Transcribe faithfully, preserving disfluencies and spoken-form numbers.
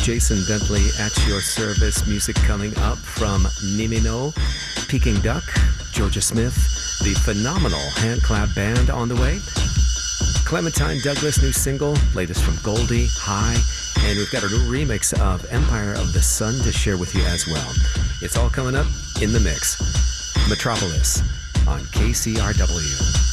Jason Bentley at your service. Music coming up from Nimino, Peking Duck, Georgia Smith, the phenomenal Hand Clap Band on the way. Clementine Douglas, new single, latest from Goldie, High, and we've got a new remix of Empire of the Sun to share with you as well. It's all coming up in the mix. Metropolis on K C R W.